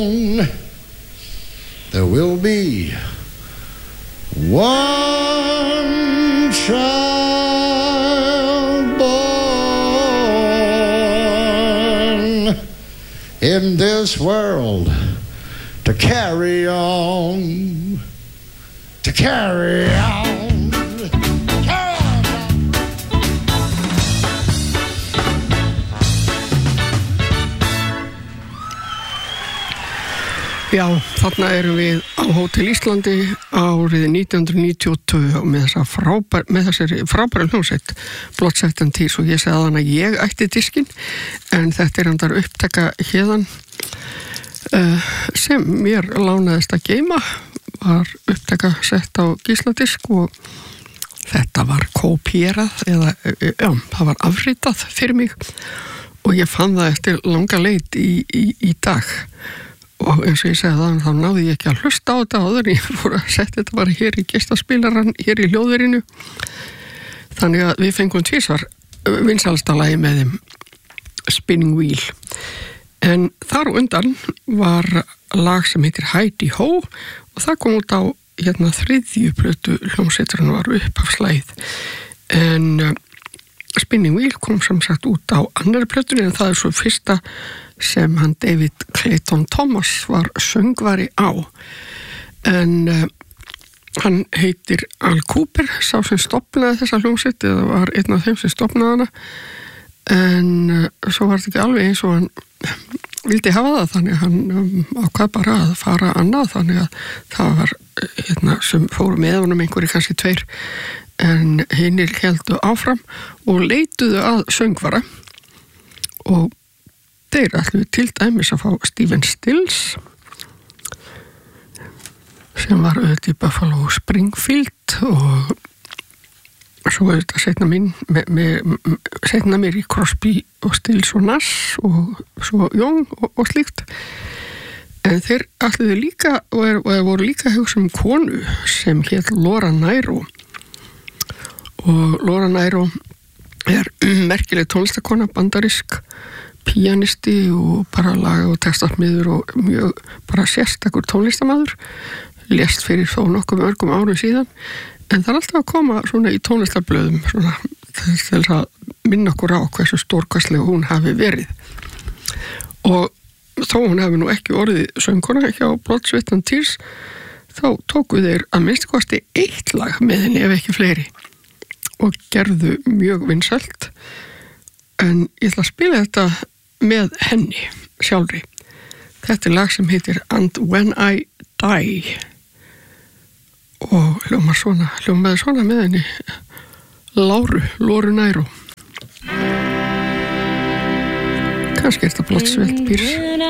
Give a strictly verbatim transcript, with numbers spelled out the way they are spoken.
There will be one child born in this world to carry on, to carry on, carry on. Já, þarna erum við á Hótel Íslandi árið nítján hundruð níutíu og tvö með, frábær, með þessari frábæra hljómsveit Blood, Sweat and Tears, og ég segi að hana ég ætti diskinn, en þetta er andar upptaka hérðan uh, sem mér lánaðist að geyma, var upptaka sett á gísladisk og þetta var kópierað eða, já, það var afritað fyrir mig og ég fann það eftir langa leit í, í, í dag. Og eins og ég segi það, þá náði ég ekki að hlusta á þetta áður, ég fór að setja þetta bara hér í gestaspilaran, hér í hljóðverinu. Þannig að við fengum tvisvar vinsælasta lagi með þeim, Spinning Wheel. En þar undan var lag sem heitir Heidi Ho og það kom út á hérna þriðju plötu hljómsveitarinn, var upphafslagið. En uh, Spinning Wheel kom sem sagt út á annarri plötunni, en það er svo fyrsta sem hann David Clayton Thomas var söngvari á. En uh, hann heitir Al Cooper, sá sem stofnaði þessa hljómsveit, eða var einn af þeim sem stofnaði hana. En uh, svo var þetta ekki alveg eins og hann vildi hafa það, þannig að hann um, ákvað bara að fara annað, þannig að það var hérna, sem fóru með honum einhverju kannski tveir, en hinir héldu áfram og leituðu að söngvara og þeir ætluðu til dæmis að fá Stephen Stills sem var auðvitað í Buffalo Springfield og svo auðvitað setna mín me, me, setna mér í Crosby og Stills og Nash og svo Young og, og slíkt, en þeir ætluðu líka og, er, og voru líka að hugsa um konu sem hét Laura Nyro og Laura Nyro er merkileg tónlistakona, bandarisk píanisti og bara laga og textasmiður og mjög bara sérstakur tónlistamaður, lést fyrir þó nokkuð mörgum árum síðan, en það er alltaf að koma svona í tónlistarblöðum svona til að minna okkur á hversu stórkostleg hún hafi verið. Og þó hún hafi nú ekki orðið söngkona hjá Blood, Sweat and Tears, þá tóku þeir að minnsta kosti eitt lag með henni ef ekki fleiri og gerðu mjög vinsælt, en ég ætla að spila þetta með henni sjálfri. Þetta er lag sem heitir And When I Die og hljómar svona, hljómaði svona með henni Láru, Laura Nyro. Kannski er þetta Blood, Sweat and Tears.